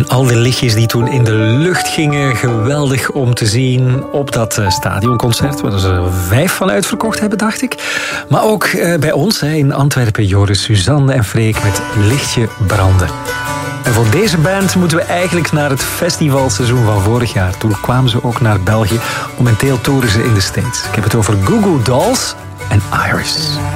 al die lichtjes die toen in de lucht gingen, geweldig om te zien op dat stadionconcert, waar ze 5 van uitverkocht hebben, dacht ik. Maar ook bij ons in Antwerpen, Joris, Suzanne en Freek met Lichtje Branden. En voor deze band moeten we eigenlijk naar het festivalseizoen van vorig jaar. Toen kwamen ze ook naar België. Momenteel toeren ze in de States. Ik heb het over Goo Goo Dolls en Iris.